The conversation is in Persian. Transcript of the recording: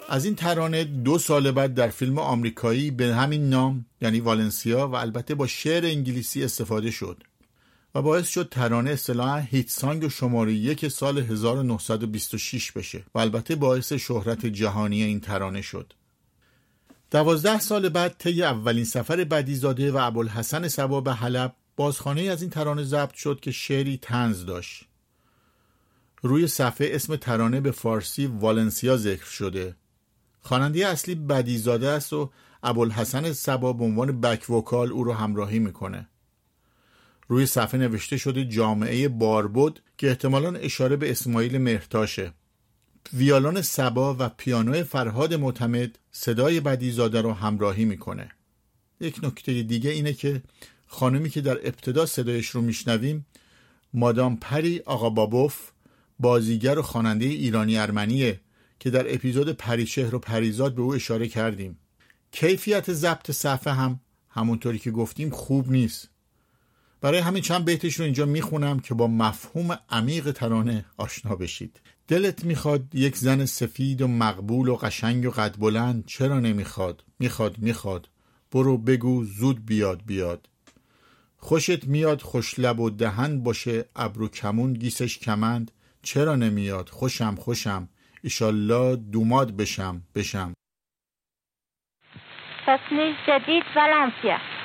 از این ترانه 2 سال بعد در فیلم آمریکایی به همین نام یعنی والنسیا و البته با شعر انگلیسی استفاده شد و باعث شد ترانه اصطلاحاً هیت سانگ شماره 1 سال 1926 بشه و البته باعث شهرت جهانی این ترانه شد. 12 سال بعد طی اولین سفر بدیزاده و ابوالحسن صبا به حلب بازخوانی از این ترانه ضبط شد که شعری طنز داشت. روی صفحه اسم ترانه به فارسی والنسیا ذکر شده. خواننده اصلی بدیزاده است و ابوالحسن صبا به عنوان بک وکال او رو همراهی میکنه. روی صفحه نوشته شده جامعه باربد که احتمالاً اشاره به اسماعیل مهرتاشه. ویولون صبا و پیانو فرهاد معتمد صدای بدیزاده رو همراهی میکنه. یک نکته دیگه اینه که خانمی که در ابتدا صدایش رو میشنویم مادام پری آقابابوف، بازیگر و خواننده ایرانی ارمنیه که در اپیزود پریشهر و پریزاد به او اشاره کردیم. کیفیت ضبط صفحه هم همونطوری که گفتیم خوب نیست. برای همین چند بیتش رو اینجا میخونم که با مفهوم عمیق ترانه آشنا بشید. دلت میخواد یک زن سفید و مقبول و قشنگ و قد بلند، چرا نمیخواد؟ میخواد برو بگو زود بیاد. خوشت میاد خوش لب و دهن باشه، ابرو کمون گیسش کمند، چرا نمیاد؟ خوشم ایشالله دوماد بشم. تصنیف جدید والنسیا.